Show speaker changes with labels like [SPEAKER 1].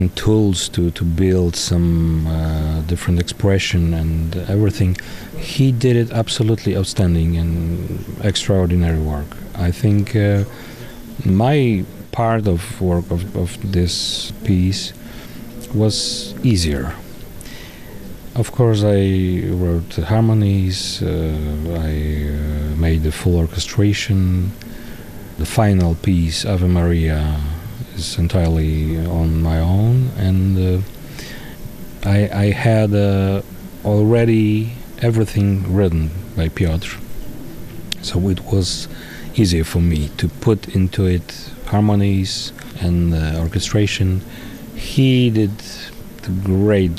[SPEAKER 1] tools to build some different expression and everything. He did it absolutely outstanding and extraordinary work. I think my part of work of this piece was easier. Of course, I wrote the harmonies, I made the full orchestration. The final piece, Ave Maria, is entirely on my own, and I had already everything written by Piotr, so it was easier for me to put into it harmonies and orchestration. He did a great